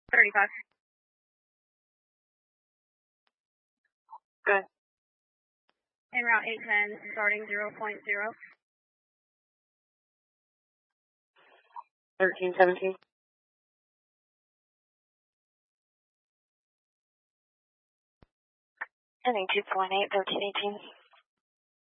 35. Good. En route 810, starting 0.0. 1317. Heading 2.8, 1318.